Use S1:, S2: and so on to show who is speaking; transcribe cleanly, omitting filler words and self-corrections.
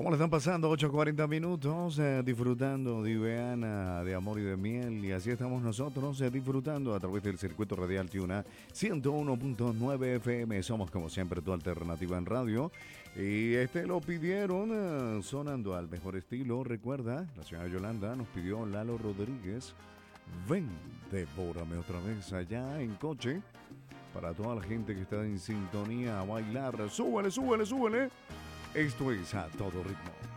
S1: ¿Cómo le están pasando? 8:40 minutos, disfrutando de Ibeana, de amor y de miel. Y así estamos nosotros, disfrutando a través del circuito radial Tuna 101.9 FM. Somos como siempre tu alternativa en radio. Y lo pidieron sonando al mejor estilo. Recuerda, la señora Yolanda nos pidió Lalo Rodríguez. Ven, devórame otra vez allá en coche. Para toda la gente que está en sintonía a bailar. Súbele, súbele, súbele. Esto es A Todo Ritmo.